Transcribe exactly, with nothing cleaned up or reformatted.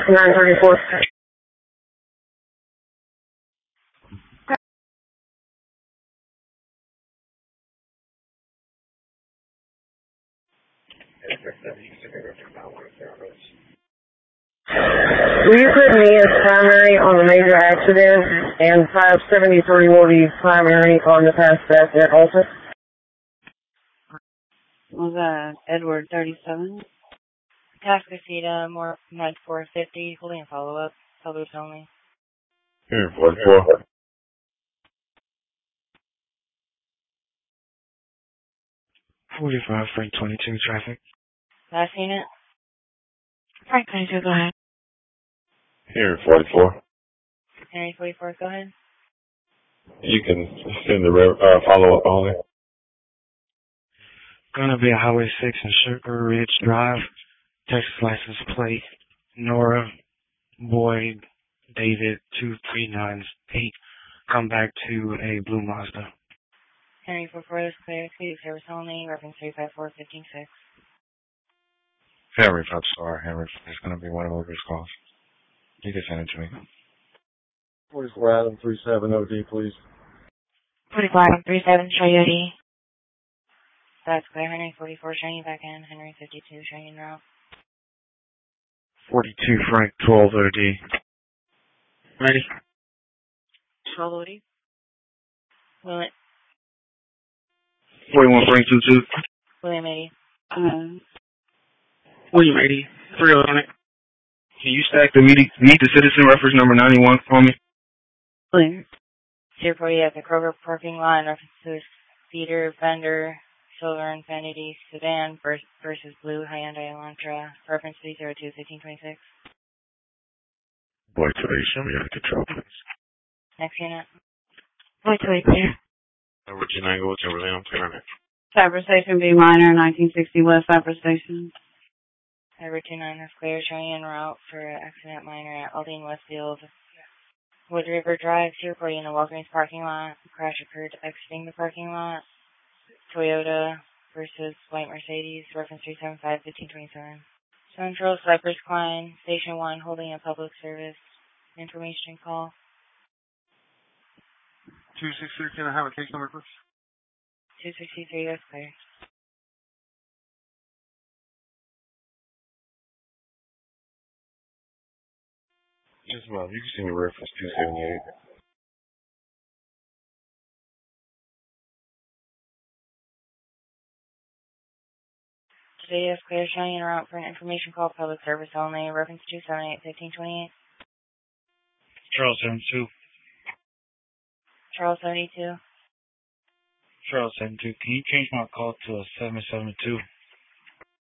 nine thirty-four. Will you put me as primary on the major accident, and five seventy-three will be primary on the past accident also? Was that Edward thirty-seven? Cascasita, more med four fifty, holding a follow-up, public only. Here, forty-four. forty-five, Frank twenty-two, traffic. Last unit? Frank twenty-two, go ahead. Here, forty-four. Henry forty-four, go ahead. You can send the uh, follow-up only. Gonna be a Highway six and Sugar Ridge Drive, Texas license plate, Nora, Boyd, David, two three nine eight. Come back to a blue Mazda. Henry forty-four is clear, clear service only, reference three five four one five six. Henry, I'm sorry, Henry. It's going to be one of those calls. You can send it to me. forty-four Adam three seven O D, please. forty-four Adam three seven, show you O D. That's clear. Henry forty-four, showing you back in. Henry fifty-two, showing you route. forty-two, Frank twelve, O D. Ready? twelve O D. William, forty-one, Frank two two. William eighty. Um, William eighty, three oh on it. Can you stack the meet, meet the citizen reference number ninety-one for me? clear. zero forty at the Kroger parking lot in reference to Cedar, Fender, Silver Infinity Sedan versus, versus Blue Hyundai Elantra. Reference three zero two one five two six. Boy, today, show me out of control, please. Next unit. Wait till it's clear. Number two nine, go to William, turn it. Cyber Station B Minor, nineteen sixty West Cyber Station. Cyber two nine is clear, showing en route for accident minor at Aldine Westfield. Wood River Drive, two forty in the Walgreens parking lot. Crash occurred exiting the parking lot. Toyota versus White Mercedes, reference three seven five one five two seven. Central Cypress Klein, Station one, holding a public service information call. two six three, can I have a case number, please? two sixty-three, that's clear. Yes, well, you can send me reference two seventy-eight. Today is clear, showing en route for an information call, public service only, reference two seven eight one five two eight. Charles seventy-two. Charles seventy-two. Charles seventy-two. Can you change my call to a seven seven two?